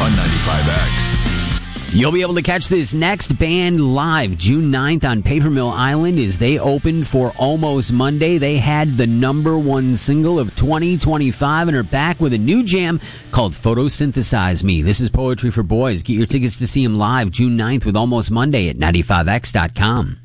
on 95X. You'll be able to catch this next band live June 9th on Paper Mill Island as they opened for Almost Monday. They had the #1 single of 2025 and are back with a new jam called Photosynthesize Me. This is Poetry for Boys. Get your tickets to see them live June 9th with Almost Monday at 95X.com.